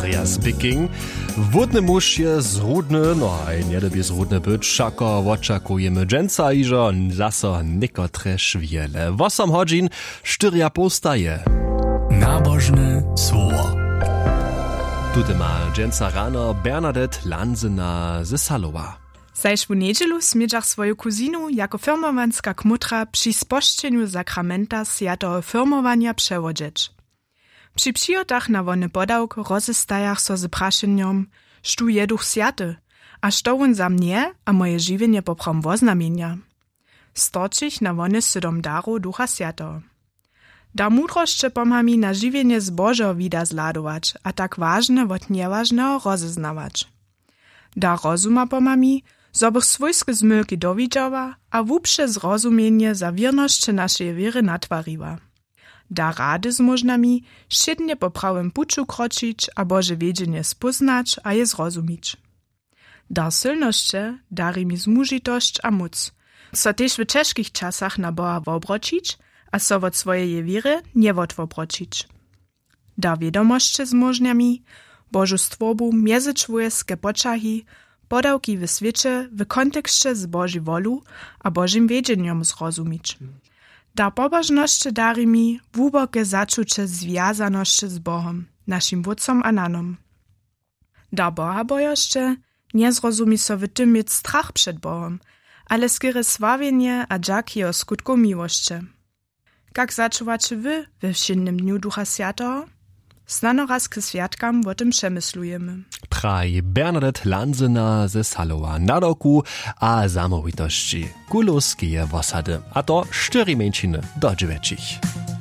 Andreas Bicking. Wódny muž je zrudny, no a nie zrudny być, szako oczakujemy dżęca iżo zaso niekotre szwiele. 8 godzin, 4 postaje. Nabożne słowo. Tutaj ma dżęca rano Bernadette Lanzyna ze Salowa. Zaś w niedzielu smierzach swoją kuzinu jako firmowanska kmutra przy sposzczeniu sakramenta świętego firmowania przewodzieć. Przy przyjotach na wony podałk rozestajach so z praszeniom, sztu je duch święty, a što on za mnie a moje żywienie poprom woznamienia. Stočich na wony sydom daru ducha świętego. Da mudroszcze pomha mi na żywienie zbożo wida zladować, a tak ważne wot nieważnego rozeznawać. Da rozuma pomha mi, zobych swojskie zmylki dowidziała, a wupsze zrozumienie za wierność naszej wiery natwariła. Da rady zmożna mi, szydnie po prawym puczu kroczyć, a Boże wiedzienie spoznać, a je zrozumić. Da silnoście dari mi zmužitość a moc, so też w ciężkich czasach na Boha wobročić, a so od swojej wiery nie wobročić. Da wiadomości zmożnia mi, Bożu stworbu międzyczłowiecké poczahi, podałki w świecie w kontekście z Bożej wolu a Bożym wiedzeniem zrozumić. Da pobożności dari mi głębokie zaczucie związaności z Bohem, naszym wódcom a nanom. Da Boha bojoszcze nie zrozumi so w tym mieć strach przed Bohem, ale skiery sławienie a dzięki o skutku miłości. Jak zaczuwacie wy we wszednym dniu Ducha Świętego? Znano raz k świadkam o tym przemyslujemy. Praj Bernadette Lanzyna ze Salowa na doku a zamówitości. Kulowskie wasady, a to 4 męciny do 9.